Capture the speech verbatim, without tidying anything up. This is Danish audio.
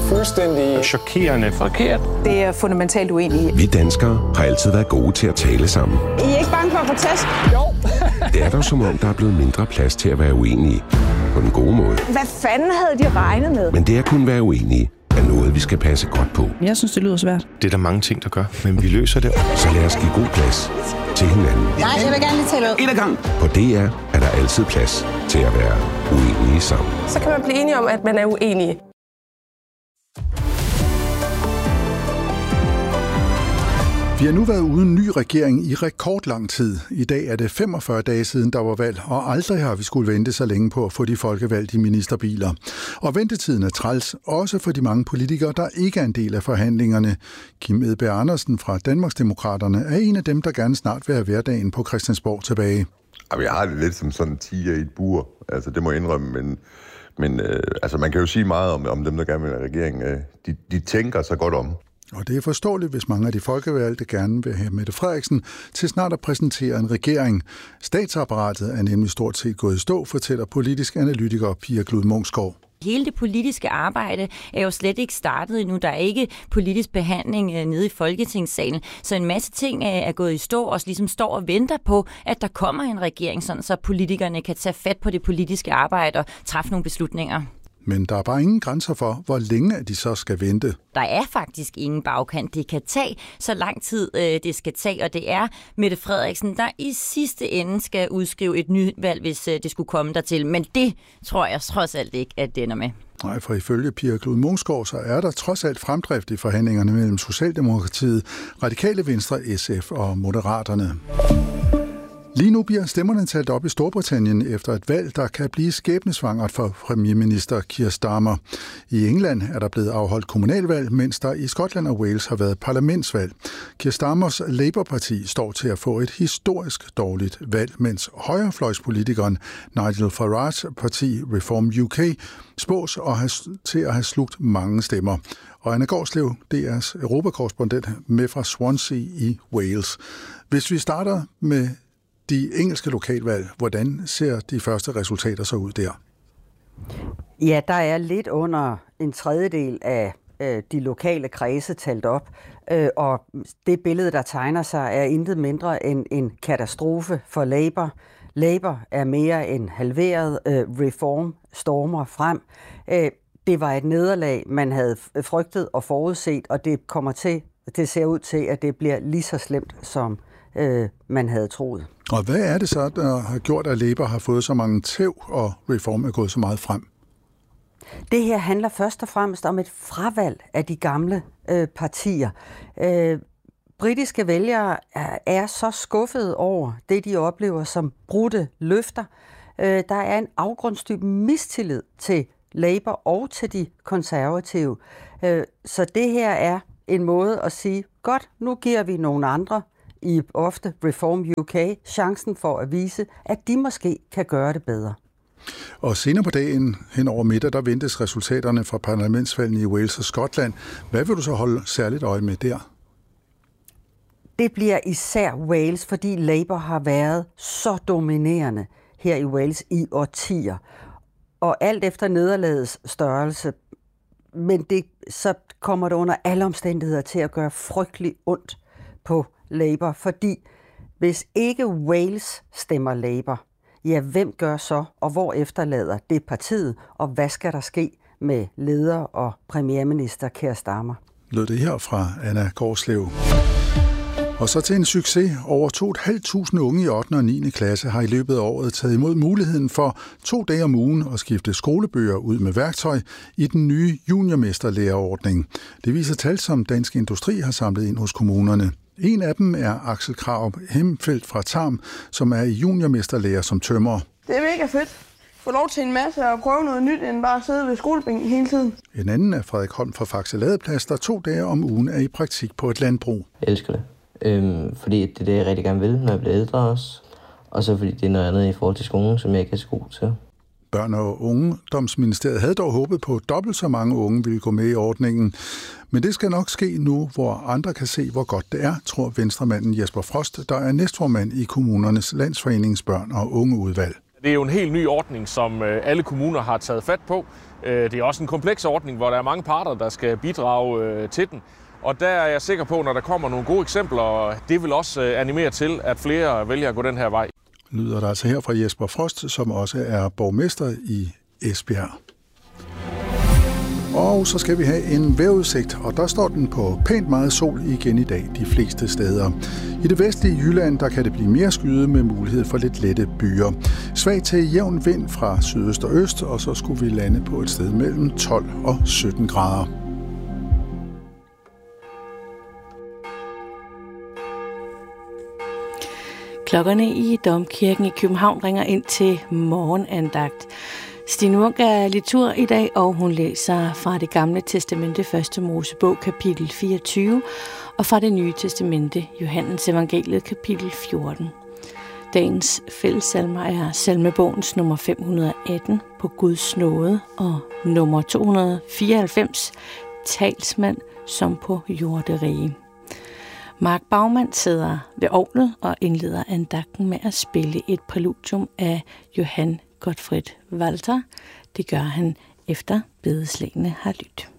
fuldstændig chokerende forkert. Det er fundamentalt uenige. Vi danskere har altid været gode til at tale sammen. I er ikke bange for at få tæsk? Jo. Det er dog som om, der er blevet mindre plads til at være uenige. På den gode måde. Hvad fanden havde de regnet med? Men det at kunne være uenige er noget, vi skal passe godt på. Jeg synes, det lyder svært. Det er der mange ting, der gør, men vi løser det. Så lad os give god plads til hinanden. Nej, jeg vil gerne lige tale ud. En ad gang. På D R er der altid plads til at være uenige sammen. Så kan man blive enige om, at man er uenige. Vi har nu været uden ny regering i rekordlang tid. I dag er det femogfyrre dage siden, der var valg, og aldrig har vi skulle vente så længe på at få de folkevalgte ministerbiler. Og ventetiden er træls, også for de mange politikere, der ikke er en del af forhandlingerne. Kim Edberg Andersen fra Danmarksdemokraterne er en af dem, der gerne snart vil have hverdagen på Christiansborg tilbage. Jeg har det lidt som sådan en tiger i et bur, altså det må jeg indrømme, men, men øh, altså man kan jo sige meget om, om dem, der gerne vil have regeringen. Øh, de, de tænker sig godt om. Og det er forståeligt, hvis mange af de folkevalgte gerne vil have Mette Frederiksen til snart at præsentere en regering. Statsapparatet er nemlig stort set gået i stå, fortæller politisk analytiker Pia Glud Munksgaard. Hele det politiske arbejde er jo slet ikke startet endnu. Der er ikke politisk behandling nede i Folketingssalen. Så en masse ting er gået i stå og ligesom står og venter på, at der kommer en regering, sådan så politikerne kan tage fat på det politiske arbejde og træffe nogle beslutninger. Men der er bare ingen grænser for, hvor længe de så skal vente. Der er faktisk ingen bagkant. Det kan tage så lang tid, øh, det skal tage, og det er Mette Frederiksen, der i sidste ende skal udskrive et nyt valg, hvis øh, det skulle komme dertil. Men det tror jeg trods alt ikke, at det ender med. Nej, for ifølge Pia Glud Munksgaard, så er der trods alt fremdrift i forhandlingerne mellem Socialdemokratiet, Radikale Venstre, S F og Moderaterne. Lige nu bliver stemmerne talt op i Storbritannien efter et valg, der kan blive skæbnesvangert for premierminister Keir Starmer. I England er der blevet afholdt kommunalvalg, mens der i Skotland og Wales har været parlamentsvalg. Keir Starmers Labour-parti står til at få et historisk dårligt valg, mens højrefløjspolitikeren Nigel Farage parti Reform U K spås at have, til at have slugt mange stemmer. Og Anna Gårdslev, D R's europakorrespondent med fra Swansea i Wales. Hvis vi starter med de engelske lokalvalg, hvordan ser de første resultater så ud der? Ja, der er lidt under en tredjedel af øh, de lokale kredse talt op, øh, og det billede, der tegner sig, er intet mindre end en katastrofe for Labour. Labour er mere end halveret, øh, Reform stormer frem. Øh, det var et nederlag, man havde frygtet og forudset, og det kommer til, det ser ud til, at det bliver lige så slemt, som øh, man havde troet. Og hvad er det så, der har gjort, at Labour har fået så mange tæv, og Reform er gået så meget frem? Det her handler først og fremmest om et fravalg af de gamle øh, partier. Øh, britiske vælgere er, er så skuffede over det, de oplever som brudte løfter. Øh, der er en afgrundsdyb mistillid til Labour og til de konservative. Øh, så det her er en måde at sige, godt, nu giver vi nogle andre, i ofte Reform U K, chancen for at vise, at de måske kan gøre det bedre. Og senere på dagen hen over middag, der ventes resultaterne fra parlamentsvalgene i Wales og Skotland. Hvad vil du så holde særligt øje med der? Det bliver især Wales, fordi Labour har været så dominerende her i Wales i årtier. Og alt efter nederlagets størrelse, men det, så kommer det under alle omstændigheder til at gøre frygtelig ondt på Labour, fordi hvis ikke Wales stemmer Labour, ja, hvem gør så, og hvor efterlader det partiet, og hvad skal der ske med leder og premierminister Keir Starmer? Lød det her fra Anna Gårdslev. Og så til en succes. Over to tusind fem hundrede unge i ottende og niende klasse har i løbet af året taget imod muligheden for to dage om ugen at skifte skolebøger ud med værktøj i den nye juniormesterlærerordning. Det viser tal, som Dansk Industri har samlet ind hos kommunerne. En af dem er Axel Krag Hemfeldt fra Tarm, som er juniormesterlærer som tømrer. Det er mega fedt. Få lov til en masse og prøve noget nyt, end bare at sidde ved skolebænken hele tiden. En anden er Frederik Holm fra Faxe Ladeplads, der to dage om ugen er i praktik på et landbrug. Jeg elsker det, øhm, fordi det er det, jeg rigtig gerne vil, når jeg bliver ældre også. Og så fordi det er noget andet i forhold til skolen, som jeg ikke er så god til. Børn- og Ungdomsministeriet havde dog håbet på, at dobbelt så mange unge ville gå med i ordningen. Men det skal nok ske nu, hvor andre kan se, hvor godt det er, tror venstremanden Jesper Frost, der er næstformand i kommunernes Landsforenings børn- og ungeudvalg. Det er jo en helt ny ordning, som alle kommuner har taget fat på. Det er også en kompleks ordning, hvor der er mange parter, der skal bidrage til den. Og der er jeg sikker på, når der kommer nogle gode eksempler, det vil også animere til, at flere vælger at gå den her vej. Lyder der altså her fra Jesper Frost, som også er borgmester i Esbjerg. Og så skal vi have en vejrudsigt, og der står den på pænt meget sol igen i dag de fleste steder. I det vestlige Jylland, der kan det blive mere skyet med mulighed for lidt lette byer. Svag til jævn vind fra sydøst og øst, og så skulle vi lande på et sted mellem tolv og sytten grader. Klokkerne i Domkirken i København ringer ind til morgenandagt. Stine Munk er litur i dag, og hun læser fra det gamle testamente, første Mosebog, kapitel fireogtyve, og fra det nye testamente, Johannes evangeliet, kapitel fjorten. Dagens fællessalmer er salmebogens nummer fem hundrede og atten, på Guds nåde, og nummer to hundrede og fireoghalvfems, talsmand som på jorderige. Mark Baumann sidder ved orglet og indleder andagten med at spille et præludium af Johann Gottfried Walther. Det gør han efter bedeslagene har lyttet.